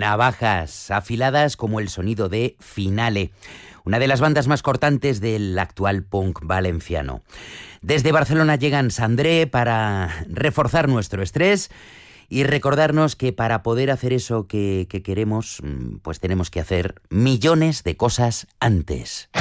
Navajas, afiladas como el sonido de Finale, una de las bandas más cortantes del actual punk valenciano. Desde Barcelona llegan Sandré para reforzar nuestro estrés y recordarnos que para poder hacer eso que queremos, pues tenemos que hacer millones de cosas antes.